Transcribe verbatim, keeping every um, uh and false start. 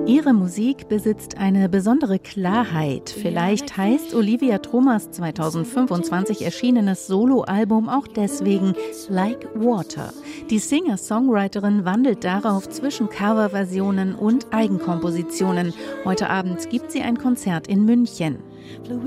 Ihre Musik besitzt eine besondere Klarheit. Vielleicht heißt Olivia Thomas zweitausendfünfundzwanzig erschienenes Soloalbum auch deswegen Like Water. Die Singer-Songwriterin wandelt darauf zwischen Coverversionen und Eigenkompositionen. Heute Abend gibt sie ein Konzert in München.